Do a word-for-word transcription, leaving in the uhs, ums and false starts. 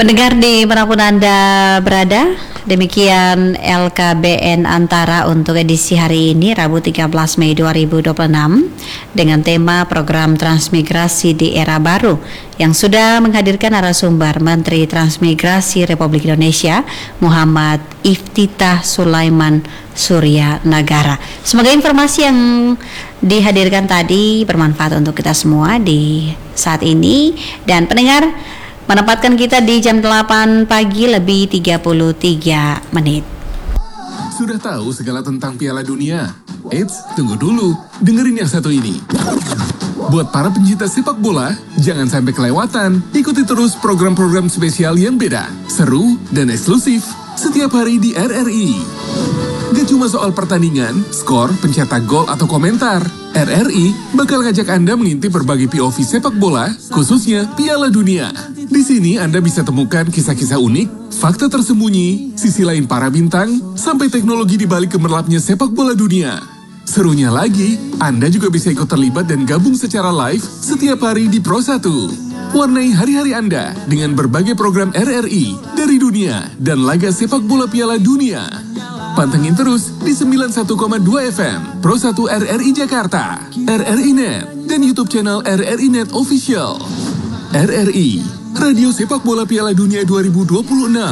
Pendengar di manapun Anda berada, demikian L K B N Antara untuk edisi hari ini, Rabu tiga belas Mei dua ribu dua puluh enam, dengan tema program transmigrasi di era baru, yang sudah menghadirkan narasumber Menteri Transmigrasi Republik Indonesia, Muhammad Iftitah Sulaiman Surya Nagara. Semoga informasi yang dihadirkan tadi bermanfaat untuk kita semua di saat ini. Dan pendengar, menempatkan kita di jam delapan pagi lebih tiga puluh tiga menit. Sudah tahu segala tentang Piala Dunia? Eits, tunggu dulu, dengerin yang satu ini. Buat para pencinta sepak bola, jangan sampai kelewatan. Ikuti terus program-program spesial yang beda, seru, dan eksklusif setiap hari di R R I. Gak cuma soal pertandingan, skor, pencetak gol, atau komentar. R R I bakal ngajak Anda mengintip berbagai P O V sepak bola, khususnya Piala Dunia. Di sini Anda bisa temukan kisah-kisah unik, fakta tersembunyi, sisi lain para bintang, sampai teknologi di balik gemerlapnya sepak bola dunia. Serunya lagi, Anda juga bisa ikut terlibat dan gabung secara live setiap hari di Pro satu. Warnai hari-hari Anda dengan berbagai program R R I dari dunia dan laga sepak bola Piala Dunia. Pantengin terus di sembilan puluh satu koma dua F M, Pro satu R R I Jakarta, R R I Net, dan YouTube channel R R I Net Official. R R I, Radio Sepak Bola Piala Dunia dua ribu dua puluh enam.